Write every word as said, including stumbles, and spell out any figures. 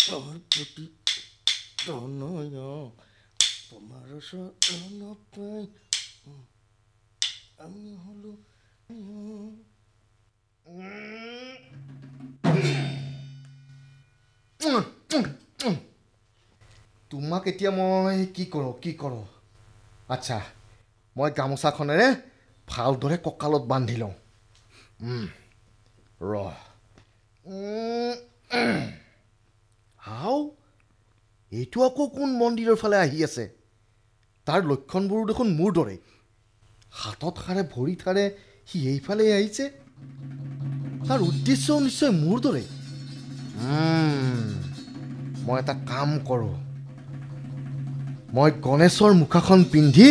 তোর প্রতি তনয় তোমার শরণ পাই আমি হলো তোমাক এতিয়া মই কি কৰোঁ কি কৰোঁ আচ্ছা মই গামোচাখনেৰে ভালদৰে কঁকালত বান্ধি লওঁ ৰ হাও এইটো আকৌ কোন মন্দিৰৰ ফালে আহি আছে তাৰ লক্ষণবোৰো দেখোন মোৰ দৰে হাতত খাৰে ভৰি থাৰে সি এইফালে আহিছে তাৰ উদ্দেশ্যও নিশ্চয় মোৰ দৰে মই এটা কাম কৰোঁ মই গণেশৰ মুখাখন পিন্ধি